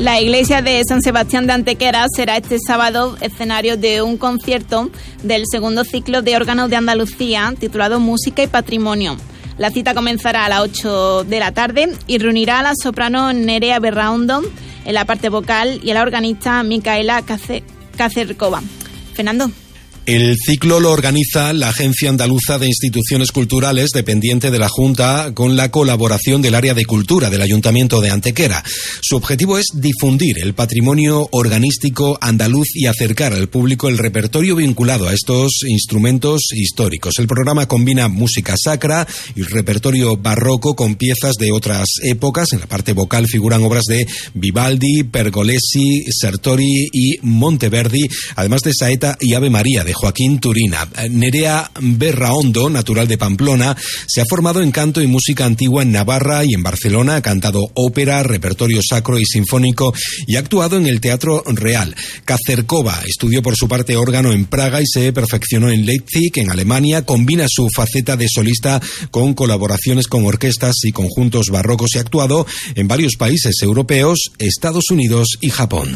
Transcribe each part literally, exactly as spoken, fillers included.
La iglesia de San Sebastián de Antequera será este sábado escenario de un concierto del segundo ciclo de órganos de Andalucía titulado Música y Patrimonio. La cita comenzará a las ocho de la tarde y reunirá a la soprano Nerea Berraondo en la parte vocal y a la organista Micaela Cacercova. Fernando. El ciclo lo organiza la Agencia Andaluza de Instituciones Culturales, dependiente de la Junta, con la colaboración del Área de Cultura del Ayuntamiento de Antequera. Su objetivo es difundir el patrimonio organístico andaluz y acercar al público el repertorio vinculado a estos instrumentos históricos. El programa combina música sacra y repertorio barroco con piezas de otras épocas. En la parte vocal figuran obras de Vivaldi, Pergolesi, Sertori y Monteverdi, además de Saeta y Ave María de Joaquín Turina. Nerea Berraondo, natural de Pamplona, se ha formado en canto y música antigua en Navarra y en Barcelona, ha cantado ópera, repertorio sacro y sinfónico y ha actuado en el Teatro Real. Cacercova estudió por su parte órgano en Praga y se perfeccionó en Leipzig, en Alemania. Combina su faceta de solista con colaboraciones con orquestas y conjuntos barrocos y ha actuado en varios países europeos, Estados Unidos y Japón.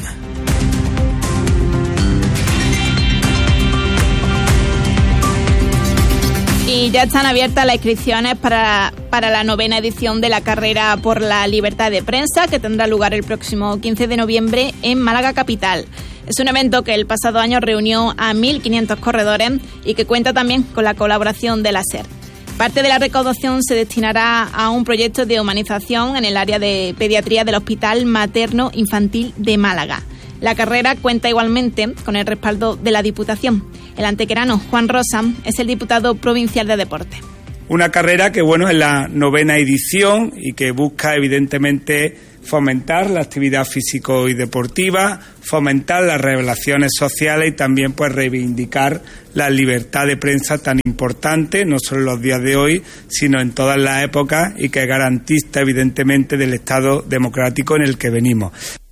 Y ya están abiertas las inscripciones para, para la novena edición de la carrera por la libertad de prensa, que tendrá lugar el próximo quince de noviembre en Málaga capital. Es un evento que el pasado año reunió a mil quinientos corredores y que cuenta también con la colaboración de la SER. Parte de la recaudación se destinará a un proyecto de humanización en el área de pediatría del Hospital Materno Infantil de Málaga. La carrera cuenta igualmente con el respaldo de la Diputación. El antequerano Juan Rosa es el diputado provincial de Deportes. Una carrera que, bueno, es la novena edición y que busca, evidentemente, fomentar la actividad físico y deportiva, fomentar las relaciones sociales y también, pues, reivindicar la libertad de prensa tan importante, no solo en los días de hoy, sino en todas las épocas y que es garantista, evidentemente, del Estado democrático en el que venimos.